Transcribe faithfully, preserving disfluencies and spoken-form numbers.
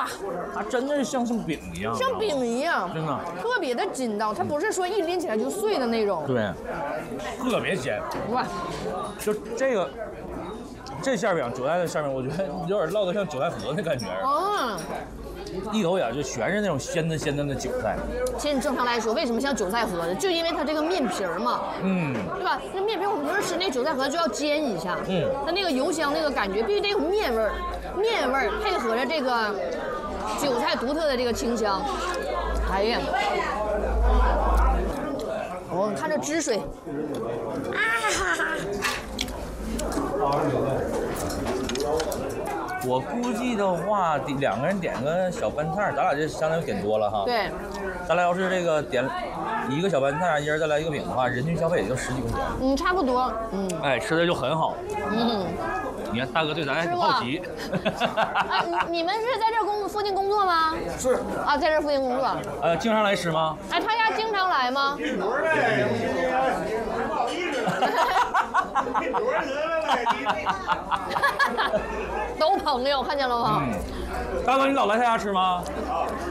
哇， 它真的是像像饼一样， 像饼一样， 真的特别的筋道，它不是说一拎起来就碎的那种。 对，特别鲜。 哇， 就这个这馅饼，韭菜的馅饼，我觉得有点烙得像韭菜盒的感觉。 啊， 一口咬就全是那种鲜嫩鲜嫩的韭菜。 其实正常来说，为什么像韭菜盒子？就因为它这个面皮儿嘛， 嗯， 对吧？那面皮我们平时吃那韭菜盒就要煎一下， 嗯， 它那个油香那个感觉必须得有面味儿，面味儿配合着这个韭菜独特的这个清香。哎呀，我看这汁水，啊哈哈。 我估计的话，得两个人点个小拌菜，咱俩这相当于点多了哈。 对， 咱俩要是这个点一个小拌菜，一人再来一个饼的话，人均消费也就十几块钱。 嗯，差不多，嗯， 哎，吃的就很好。 嗯。 你看大哥对咱还挺好奇。 啊，你你们是在这儿工附近工作吗？ 是。 啊，在这儿附近工作。 呃，经常来吃吗？ 哎，他家经常来吗？ 不好意思。 都朋友，看见了吗？ 嗯。大哥，你老来他家吃吗？